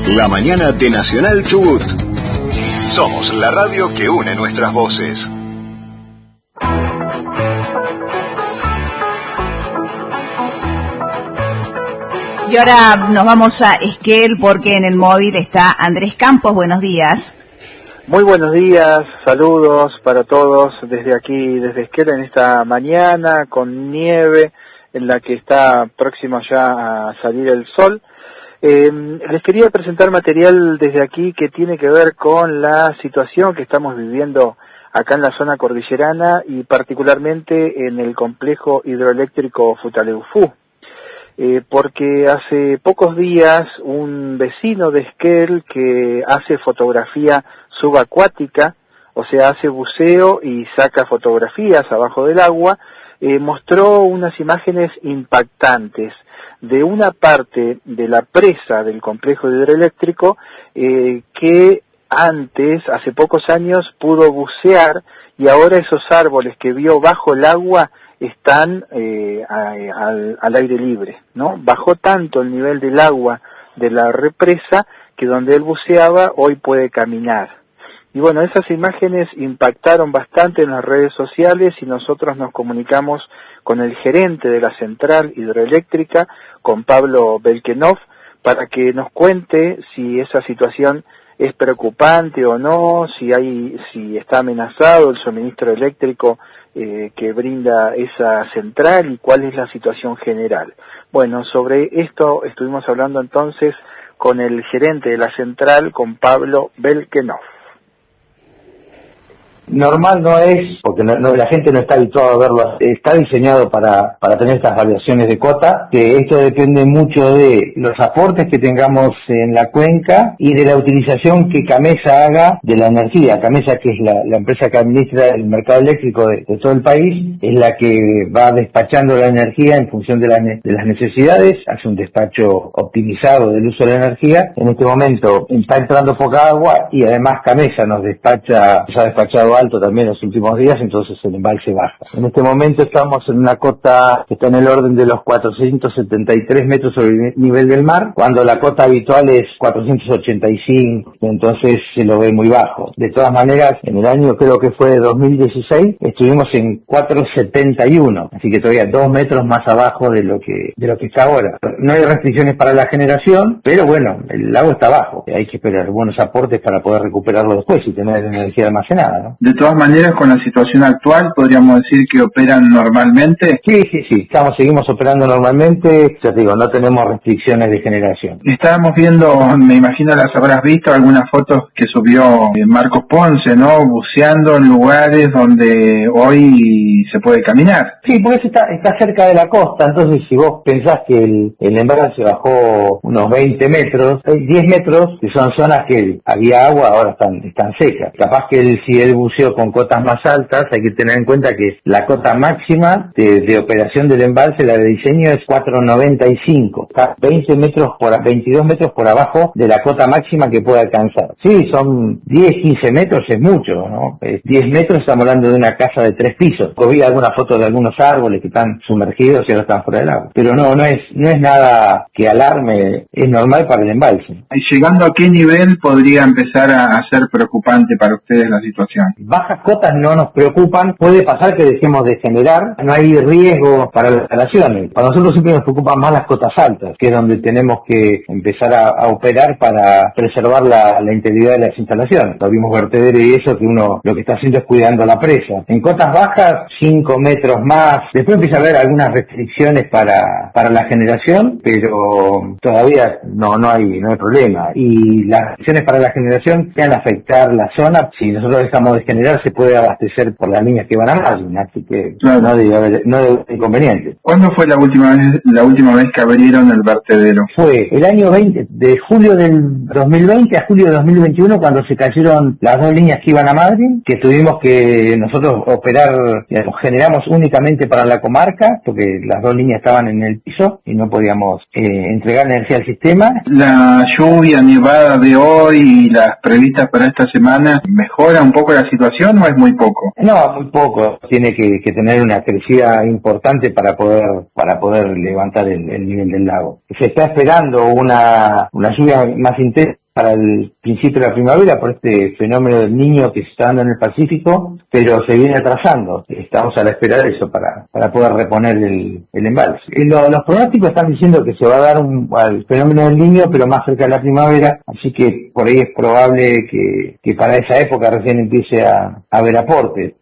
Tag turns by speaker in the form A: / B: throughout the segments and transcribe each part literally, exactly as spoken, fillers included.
A: La mañana de Nacional Chubut. Somos la radio que une nuestras voces.
B: Y ahora nos vamos a Esquel porque en el móvil está Andrés Campos. Buenos días.
C: Muy buenos días, saludos para todos desde aquí, desde Esquel en esta mañana con nieve en la que está próximo ya a salir el sol. Eh, les quería presentar material desde aquí que tiene que ver con la situación que estamos viviendo acá en la zona cordillerana y particularmente en el complejo hidroeléctrico Futaleufú. Eh, porque hace pocos días un vecino de Esquel que hace fotografía subacuática, o sea, hace buceo y saca fotografías abajo del agua, eh, mostró unas imágenes impactantes de una parte de la presa del complejo hidroeléctrico eh, que antes, hace pocos años, pudo bucear y ahora esos árboles que vio bajo el agua están eh, a, a, al, al aire libre, ¿no? Bajó tanto el nivel del agua de la represa que donde él buceaba hoy puede caminar. Y bueno, esas imágenes impactaron bastante en las redes sociales y nosotros nos comunicamos con el gerente de la central hidroeléctrica, con Pablo Belkenov, para que nos cuente si esa situación es preocupante o no, si hay, si está amenazado el suministro eléctrico eh, que brinda esa central y cuál es la situación general. Bueno, sobre esto estuvimos hablando entonces con el gerente de la central, con Pablo Belkenov.
D: Normal no es, porque no, no, la gente no está habituada a verlo, está diseñado para, para tener estas variaciones de cota, que esto depende mucho de los aportes que tengamos en la cuenca y de la utilización que Camesa haga de la energía. Camesa, que es la, la empresa que administra el mercado eléctrico de, de todo el país, es la que va despachando la energía en función de, la, de las necesidades, hace un despacho optimizado del uso de la energía. En este momento está entrando poca agua y además Camesa nos despacha, nos ha despachado alto también en los últimos días, entonces el embalse baja. En este momento estamos en una cota que está en el orden de los cuatrocientos setenta y tres metros sobre el nivel del mar, cuando la cota habitual es cuatrocientos ochenta y cinco, entonces se lo ve muy bajo. De todas maneras, en el año creo que fue dos mil dieciséis, estuvimos en cuatrocientos setenta y uno, así que todavía dos metros más abajo de lo que de lo que está ahora. No hay restricciones para la generación, pero bueno, el lago está bajo. Hay que esperar buenos aportes para poder recuperarlo después y tener energía almacenada, ¿no?
E: De todas maneras, con la situación actual, ¿podríamos decir que operan normalmente?
D: Sí, sí, sí, estamos, seguimos operando normalmente, ya te digo, no tenemos restricciones de generación.
E: Estábamos viendo, me imagino las habrás visto, algunas fotos que subió Marcos Ponce, ¿no? Buceando en lugares donde hoy se puede caminar.
D: Sí, porque está, está cerca de la costa, entonces si vos pensás que el, el embalse bajó unos veinte metros, hay diez metros, que son zonas que había agua, ahora están, están secas. Capaz que el, si él buceó con cotas más altas, hay que tener en cuenta que la cota máxima de, de operación del embalse, la de diseño, es cuatro noventa y cinco, está veinte metros por, veintidós metros por abajo de la cota máxima que puede alcanzar. Sí, son diez, quince metros, es mucho, ¿no? Es diez metros, estamos hablando de una casa de tres pisos. Vi alguna foto de algunos árboles que están sumergidos y ahora están fuera del agua. Pero no, no es, no es nada que alarme, es normal para el embalse.
E: ¿Y llegando a qué nivel podría empezar a, a ser preocupante para ustedes la situación?
D: Bajas cotas no nos preocupan, puede pasar que dejemos de generar, no hay riesgo para las instalaciones. Para nosotros siempre nos preocupan más las cotas altas, que es donde tenemos que empezar a, a operar para preservar la, la integridad de las instalaciones. Lo vimos vertedero y eso, que uno lo que está haciendo es cuidando la presa. En cotas bajas, cinco metros más, después empieza a haber algunas restricciones para, para la generación, pero todavía no, no hay, no hay problema. Y las restricciones para la generación van a afectar la zona. Si nosotros dejamos de generar, se puede abastecer por las líneas que van a margen, así que claro, no debe haber, no debe haber inconveniente.
E: ¿Cuándo fue la última vez la última vez que abrieron el vertedero?
D: Fue el año veinte, de julio del dos mil veinte a julio de dos mil veintiuno, cuando se cayeron las dos líneas que iban a Madrid, que tuvimos que nosotros operar, digamos, generamos únicamente para la comarca, porque las dos líneas estaban en el piso y no podíamos eh, entregar energía al sistema.
E: ¿La lluvia, nevada de hoy y las previstas para esta semana mejora un poco la situación o es muy poco?
D: No, muy poco. Tiene que, que tener una crecida importante para poder para poder levantar el, el nivel del lago. Se está esperando una, una lluvia más intensa para el principio de la primavera por este fenómeno del Niño que se está dando en el Pacífico, pero se viene atrasando. Estamos a la espera de eso para, para poder reponer el, el embalse. Y lo, los pronósticos están diciendo que se va a dar un, al fenómeno del Niño, pero más cerca de la primavera, así que por ahí es probable que, que para esa época recién empiece a, a haber aporte.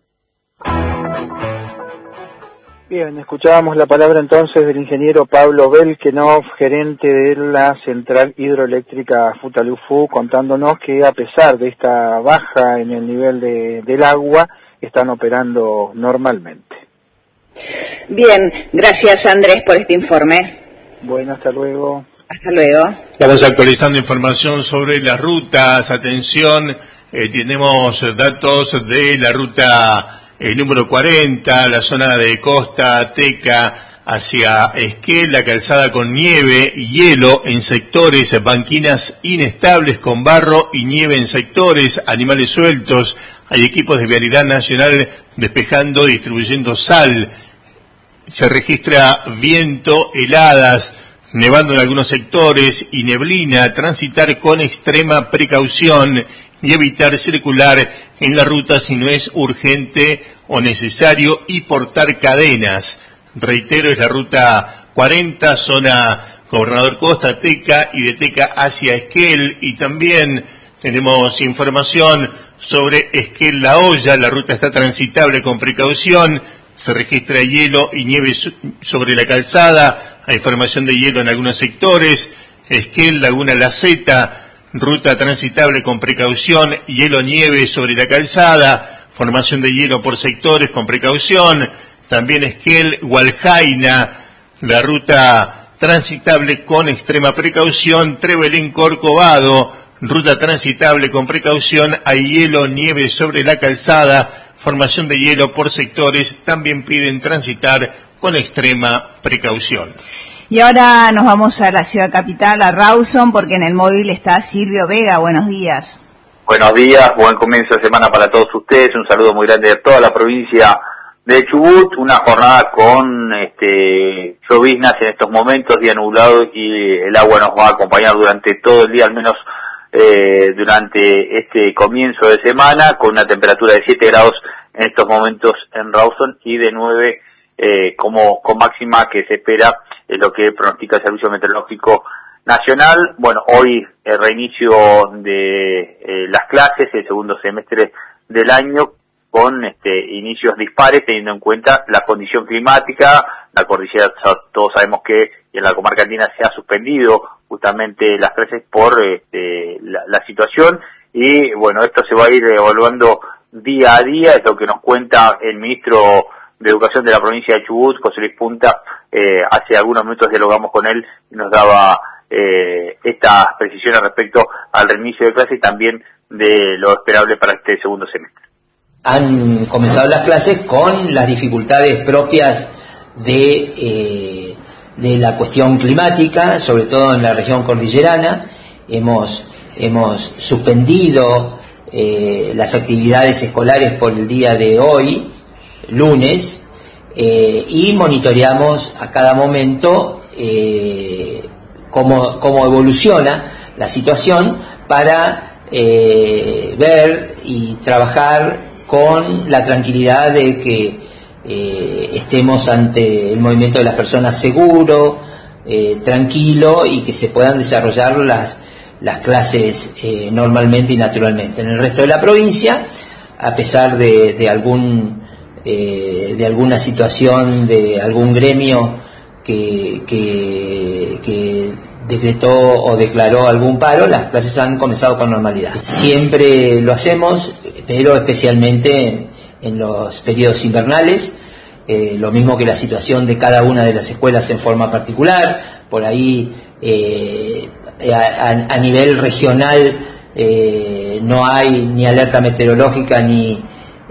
C: Bien, escuchábamos la palabra entonces del ingeniero Pablo Belkenov, gerente de la central hidroeléctrica Futalufú, contándonos que a pesar de esta baja en el nivel de, del agua, están operando normalmente.
B: Bien, gracias Andrés por este informe.
C: Bueno, hasta luego.
B: Hasta luego.
F: Estamos actualizando información sobre las rutas. Atención, eh, tenemos datos de la ruta el número cuarenta, la zona de Costa Teca hacia Esquel, la calzada con nieve y hielo en sectores, banquinas inestables con barro y nieve en sectores, animales sueltos. Hay equipos de Vialidad Nacional despejando, distribuyendo sal. Se registra viento, heladas, nevando en algunos sectores y neblina. Transitar con extrema precaución y evitar circular en la ruta si no es urgente o necesario y portar cadenas. Reitero, es la ruta cuarenta, zona Gobernador Costa, Teca y de Teca hacia Esquel. Y también tenemos información sobre Esquel La Hoya. La ruta está transitable con precaución. Se registra hielo y nieve sobre la calzada. Hay formación de hielo en algunos sectores. Esquel, Laguna La Zeta, ruta transitable con precaución, hielo, nieve sobre la calzada, formación de hielo por sectores con precaución. También Esquel, Hualjaina, la ruta transitable con extrema precaución. Trevelén, Corcovado, ruta transitable con precaución, hay hielo, nieve sobre la calzada, formación de hielo por sectores. También piden transitar con extrema precaución.
B: Y ahora nos vamos a la ciudad capital, a Rawson, porque en el móvil está Silvio Vega. Buenos días.
G: Buenos días, buen comienzo de semana para todos ustedes. Un saludo muy grande de toda la provincia de Chubut. Una jornada con este lloviznas en estos momentos, día nublado, y el agua nos va a acompañar durante todo el día, al menos eh, durante este comienzo de semana, con una temperatura de siete grados en estos momentos en Rawson y de nueve eh, como con máxima que se espera, es lo que pronostica el Servicio Meteorológico Nacional. Bueno, hoy el reinicio de eh, las clases, el segundo semestre del año, con este inicios dispares, teniendo en cuenta la condición climática. La cordillera, todos sabemos que en la comarca andina se ha suspendido justamente las clases por este, la, la situación, y bueno, esto se va a ir evaluando día a día, es lo que nos cuenta el ministro de Educación de la provincia de Chubut, José Luis Punta. Eh, hace algunos minutos dialogamos con él y nos daba eh, estas precisiones respecto al reinicio de clases y también de lo esperable para este segundo semestre.
H: Han comenzado las clases con las dificultades propias de, eh, de la cuestión climática, sobre todo en la región cordillerana. Hemos, hemos suspendido eh, las actividades escolares por el día de hoy, lunes, eh, y monitoreamos a cada momento eh, cómo, cómo evoluciona la situación para eh, ver y trabajar con la tranquilidad de que eh, estemos ante el movimiento de las personas seguro, eh, tranquilo, y que se puedan desarrollar las, las clases eh, normalmente y naturalmente. En el resto de la provincia, a pesar de, de algún eh, de alguna situación de algún gremio que, que, que decretó o declaró algún paro, las clases han comenzado con normalidad. Siempre lo hacemos, pero especialmente en, en los periodos invernales, eh, lo mismo que la situación de cada una de las escuelas en forma particular. Por ahí, eh, a, a nivel regional, eh, no hay ni alerta meteorológica ni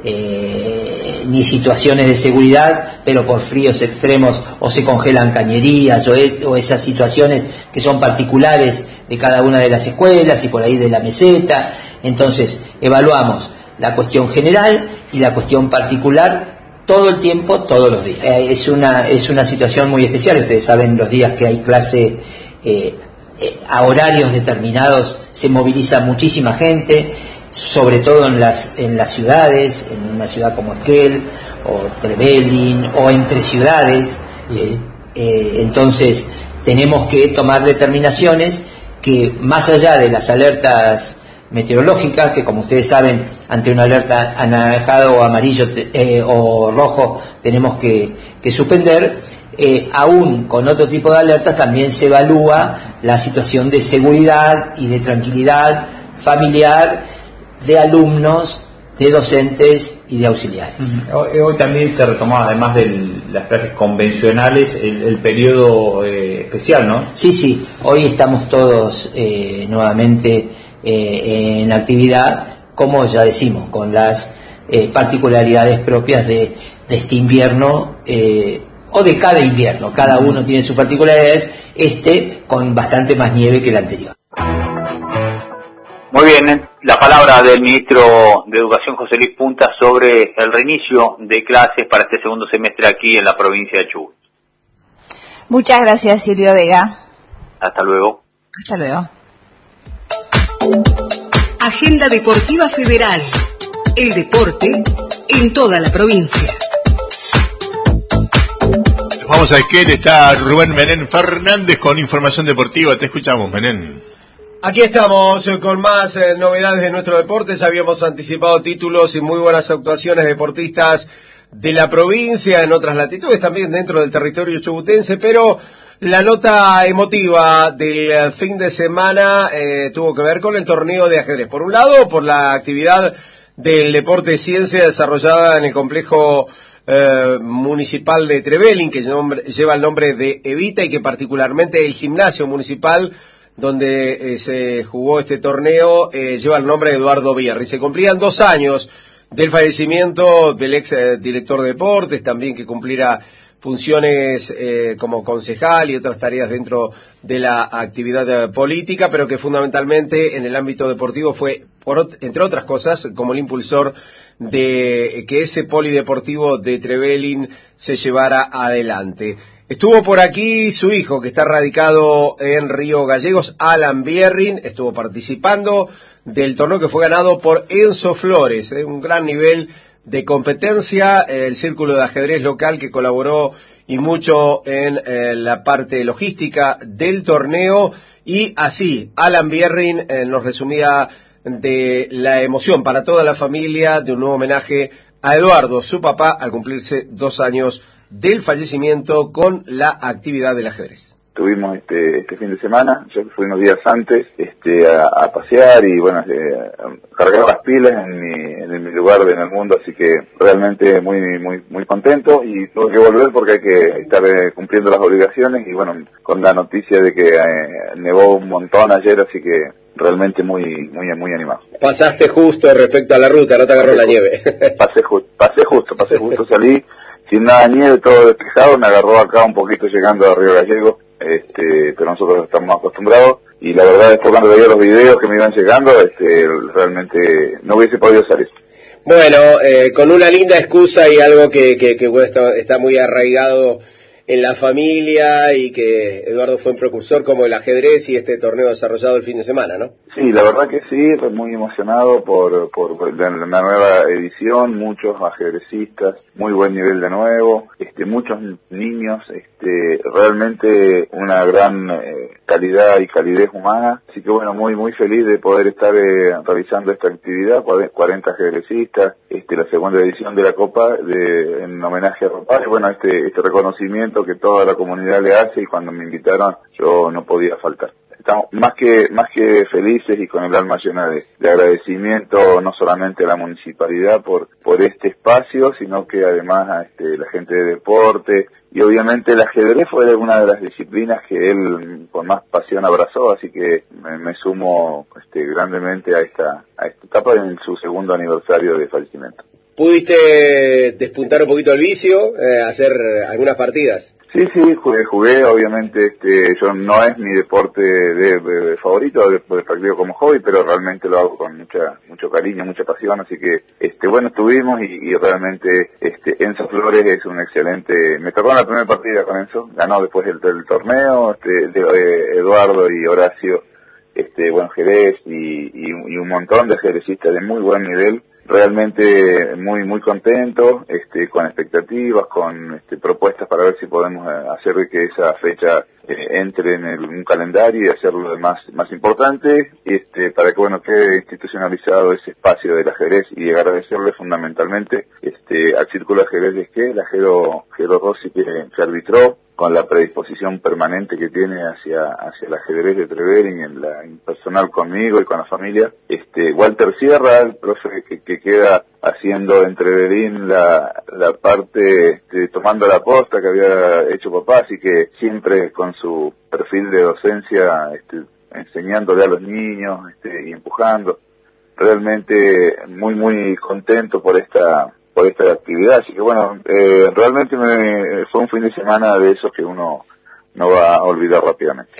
H: eh, ni situaciones de seguridad, pero por fríos extremos o se congelan cañerías o, e, o esas situaciones que son particulares de cada una de las escuelas y por ahí de la meseta. Entonces evaluamos la cuestión general y la cuestión particular todo el tiempo, todos los días. Eh, es una es una situación muy especial. Ustedes saben los días que hay clase eh, eh, a horarios determinados se moviliza muchísima gente, sobre todo en las, en las ciudades, en una ciudad como Esquel o Trevelin o entre ciudades. Eh, eh, entonces tenemos que tomar determinaciones que, más allá de las alertas meteorológicas, que como ustedes saben, ante una alerta anaranjado o amarillo eh, o rojo tenemos que, que suspender, eh, aún con otro tipo de alertas también se evalúa la situación de seguridad y de tranquilidad familiar de alumnos, de docentes y de auxiliares.
I: Hoy, hoy también se retomó, además de las clases convencionales, el, el periodo eh, especial, ¿no?
H: Sí, sí, hoy estamos todos eh, nuevamente eh, en actividad, como ya decimos, con las eh, particularidades propias de, de este invierno, eh, o de cada invierno. Cada uno tiene sus particularidades, este con bastante más nieve que el anterior.
G: Muy bien, la palabra del ministro de Educación, José Luis Punta, sobre el reinicio de clases para este segundo semestre aquí en la provincia de Chubut.
B: Muchas gracias, Silvio Vega.
G: Hasta luego.
B: Hasta luego.
J: Agenda Deportiva Federal. El deporte en toda la provincia.
F: Vamos a Esquel, está Rubén Menem Fernández con información deportiva. Te escuchamos, Menem.
K: Aquí estamos eh, con más eh, novedades de nuestro deporte. Ya habíamos anticipado títulos y muy buenas actuaciones de deportistas de la provincia, en otras latitudes, también dentro del territorio chubutense, pero la nota emotiva del fin de semana eh, tuvo que ver con el torneo de ajedrez. Por un lado, por la actividad del deporte de ciencia desarrollada en el complejo eh, municipal de Trevelin, que nombre, lleva el nombre de Evita, y que particularmente el gimnasio municipal donde eh, se jugó este torneo eh, lleva el nombre de Eduardo Bierri. Se cumplían dos años del fallecimiento del ex eh, director de deportes, también que cumpliera funciones eh, como concejal y otras tareas dentro de la actividad eh, política, pero que fundamentalmente en el ámbito deportivo fue, por, entre otras cosas, como el impulsor de que ese polideportivo de Trevelin se llevara adelante. Estuvo por aquí su hijo, que está radicado en Río Gallegos, Alan Bierrin, estuvo participando del torneo que fue ganado por Enzo Flores, ¿eh? Un gran nivel de competencia, el círculo de ajedrez local que colaboró y mucho en eh, la parte logística del torneo, y así Alan Bierrin eh, nos resumía de la emoción para toda la familia de un nuevo homenaje a Eduardo, su papá, al cumplirse dos años del fallecimiento con la actividad del ajedrez.
L: Tuvimos este, este fin de semana, yo fui unos días antes este, a, a pasear y bueno, eh, a cargar las pilas en mi, en mi lugar en el mundo, así que realmente muy muy muy contento, y tuve que volver porque hay que estar eh, cumpliendo las obligaciones, y bueno, con la noticia de que eh, nevó un montón ayer, así que realmente muy muy muy animado.
K: Pasaste justo respecto a la ruta, no te agarró pasé la nieve.
L: Pasé, ju pasé justo, pasé justo, salí sin nada de nieve, todo despejado, me agarró acá un poquito llegando a Río Gallegos. Este, pero nosotros estamos acostumbrados, y la verdad es que cuando veía los videos que me iban llegando, este, realmente no hubiese podido salir.
K: Bueno, eh, con una linda excusa y algo que, que, que bueno, está, está muy arraigado en la familia, y que Eduardo fue un precursor como el ajedrez y este torneo desarrollado el fin de semana, ¿no?
L: Sí, la verdad que sí, estoy muy emocionado por, por, por la, la nueva edición, muchos ajedrecistas, muy buen nivel de nuevo, este, muchos niños, este, realmente una gran eh, calidad y calidez humana, así que bueno, muy muy feliz de poder estar eh, realizando esta actividad, cuarenta ajedrecistas, este, la segunda edición de la Copa de, en homenaje a Ropar, y bueno, este, este reconocimiento que toda la comunidad le hace, y cuando me invitaron yo no podía faltar. Estamos más que más que felices y con el alma llena de, de agradecimiento, no solamente a la municipalidad por por este espacio, sino que además a este, la gente de deporte, y obviamente el ajedrez fue una de las disciplinas que él con más pasión abrazó, así que me, me sumo este, grandemente a esta a esta etapa en su segundo aniversario de fallecimiento.
K: ¿Pudiste despuntar un poquito el vicio, eh, hacer algunas partidas?
L: Sí, sí, jugué, jugué, obviamente este, yo no es mi deporte de, de, de favorito, de, de practico como hobby, pero realmente lo hago con mucha, mucho cariño, mucha pasión, así que, este, bueno, estuvimos y, y realmente, este, Enzo Flores es un excelente, me tocó en la primera partida con Enzo, ganó después del, del torneo, este, de, de Eduardo y Horacio, este, buen Jerez y, y, y un montón de ajedrecistas de muy buen nivel. Realmente muy muy contento, este, con expectativas, con este, propuestas para ver si podemos hacer de que esa fecha eh, entre en el, un calendario y hacerlo más más importante, este, para que bueno quede institucionalizado ese espacio del ajedrez, y agradecerle fundamentalmente este al Círculo de Ajedrez de Esquel, a Jero, Jero Rossi que, que arbitró, con la predisposición permanente que tiene hacia hacia el ajedrez de Trevelin, en la en personal conmigo y con la familia. Este Walter Sierra, el profe que, que queda haciendo en Trevelin la la parte, este, tomando la posta que había hecho papá, así que siempre con su perfil de docencia, este, enseñándole a los niños, este, y empujando. Realmente muy muy contento por esta por esta actividad, así que bueno, eh, realmente me, fue un fin de semana de esos que uno no va a olvidar rápidamente.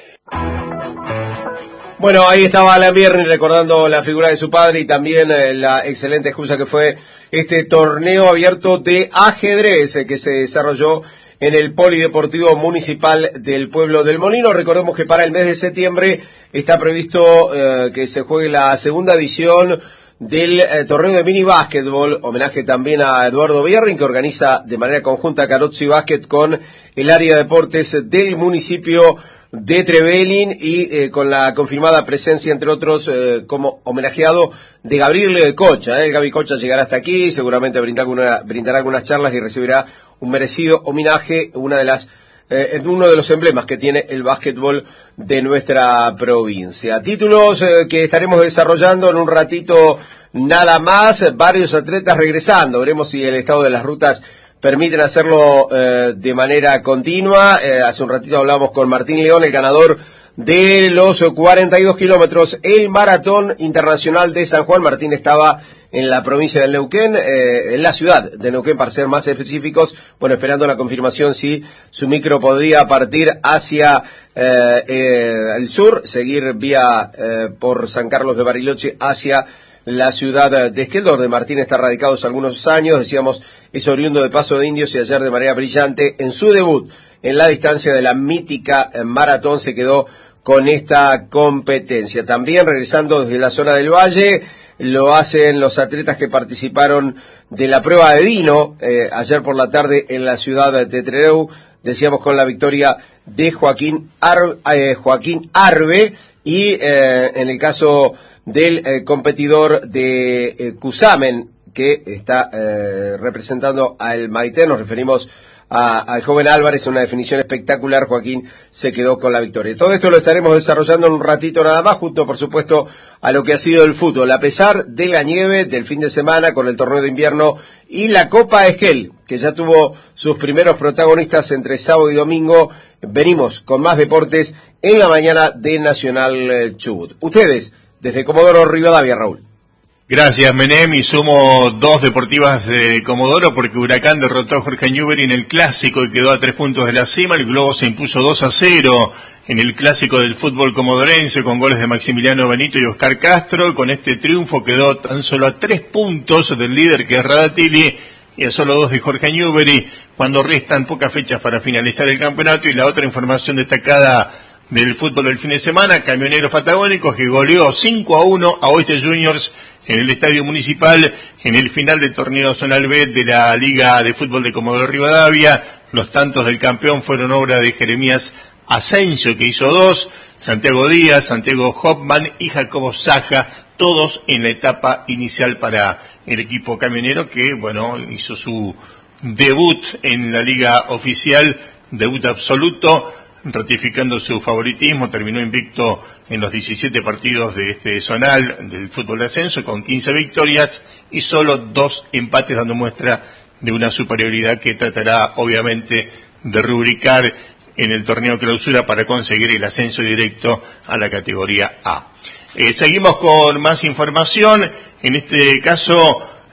K: Bueno, ahí estaba Alan Bierny recordando la figura de su padre y también eh, la excelente excusa que fue este torneo abierto de ajedrez eh, que se desarrolló en el Polideportivo Municipal del Pueblo del Molino. Recordemos que para el mes de septiembre está previsto eh, que se juegue la segunda edición del eh, torneo de mini básquetbol, homenaje también a Eduardo Bierny, que organiza de manera conjunta Carozzi Basket con el área de deportes del municipio de Trevelin y eh, con la confirmada presencia, entre otros, eh, como homenajeado de Gabriel Cocha. Eh. Gaby Cocha llegará hasta aquí, seguramente brindará, alguna, brindará algunas charlas y recibirá un merecido homenaje, una de las Eh, uno de los emblemas que tiene el básquetbol de nuestra provincia. Títulos eh, que estaremos desarrollando en un ratito nada más, varios atletas regresando, veremos si el estado de las rutas permiten hacerlo eh, de manera continua. Eh, hace un ratito hablamos con Martín León, el ganador de los cuarenta y dos kilómetros, el Maratón Internacional de San Juan. Martín estaba en la provincia del Neuquén, eh, en la ciudad de Neuquén, para ser más específicos, bueno, esperando la confirmación si su micro podría partir hacia eh, eh, el sur, seguir vía eh, por San Carlos de Bariloche hacia la ciudad de Esquel, donde Martín está radicado hace algunos años, decíamos, es oriundo de Paso de Indios y ayer de manera brillante en su debut en la distancia de la mítica maratón se quedó con esta competencia. También regresando desde la zona del Valle, lo hacen los atletas que participaron de la prueba de vino eh, ayer por la tarde en la ciudad de Trelew, decíamos con la victoria de Joaquín, Ar, eh, Joaquín Arbe y eh, en el caso del eh, competidor de eh, Cusamen que está eh, representando al Maite, nos referimos A, al joven Álvarez, una definición espectacular. Joaquín se quedó con la victoria. Todo esto lo estaremos desarrollando en un ratito nada más, junto por supuesto a lo que ha sido el fútbol, a pesar de la nieve del fin de semana con el torneo de invierno y la Copa Esquel, que ya tuvo sus primeros protagonistas entre sábado y domingo. Venimos con más deportes en la mañana de Nacional Chubut. Ustedes, desde Comodoro Rivadavia, Raúl.
F: Gracias, Menem, y sumo dos deportivas de Comodoro porque Huracán derrotó a Jorge Newbery en el Clásico y quedó a tres puntos de la cima. El Globo se impuso dos a cero en el Clásico del fútbol comodorense con goles de Maximiliano Benito y Oscar Castro. Con este triunfo quedó tan solo a tres puntos del líder, que es Radatili, y a solo dos de Jorge Newbery, cuando restan pocas fechas para finalizar el campeonato. Y la otra información destacada del fútbol del fin de semana, Camioneros Patagónicos, que goleó cinco a uno a Oeste Juniors en el Estadio Municipal, en el final del torneo zonal B de la Liga de Fútbol de Comodoro Rivadavia. Los tantos del campeón fueron obra de Jeremías Asensio, que hizo dos, Santiago Díaz, Santiago Hoffman y Jacobo Saja, todos en la etapa inicial para el equipo camionero, que, bueno, hizo su debut en la Liga Oficial, debut absoluto, ratificando su favoritismo. Terminó invicto en los diecisiete partidos de este zonal del fútbol de ascenso, con quince victorias y solo dos empates, dando muestra de una superioridad que tratará obviamente de rubricar en el torneo clausura para conseguir el ascenso directo a la categoría A. Eh, seguimos con más información, en este caso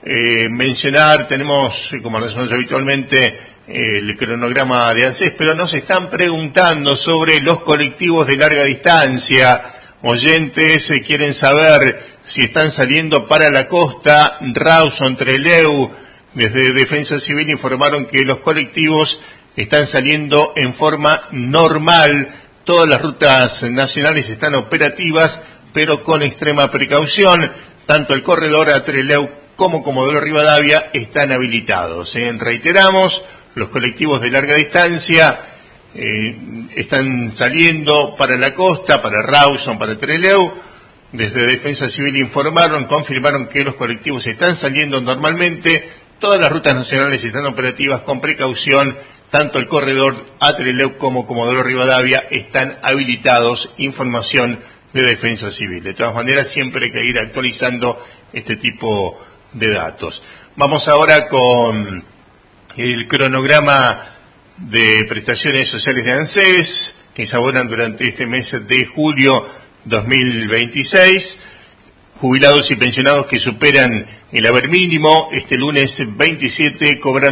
F: eh, mencionar, tenemos, como lo hacemos habitualmente, el cronograma de ANSES, pero nos están preguntando sobre los colectivos de larga distancia. Oyentes eh, quieren saber si están saliendo para la costa. Rawson, Trelew, desde Defensa Civil informaron que los colectivos están saliendo en forma normal. Todas las rutas nacionales están operativas, pero con extrema precaución. Tanto el corredor a Trelew como Comodoro Rivadavia están habilitados. Eh, reiteramos, los colectivos de larga distancia eh, están saliendo para la costa, para Rawson, para Trelew. Desde Defensa Civil informaron, confirmaron que los colectivos están saliendo normalmente. Todas las rutas nacionales están operativas con precaución. Tanto el corredor a Trelew como Comodoro Rivadavia están habilitados. Información de Defensa Civil. De todas maneras, siempre hay que ir actualizando este tipo de datos. Vamos ahora con el cronograma de prestaciones sociales de ANSES que se abonan durante este mes de julio dos mil veintiséis. Jubilados y pensionados que superan el haber mínimo este lunes veintisiete cobran